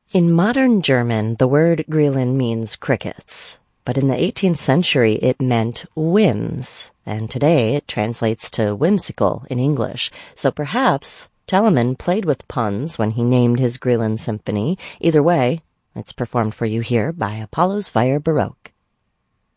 In modern German, the word Grillen means crickets, but in the 18th century it meant whims, and today it translates to whimsical in English. So perhaps Telemann played with puns when he named his Grillen symphony. Either way, it's performed for you here by Apollo's Fire Baroque.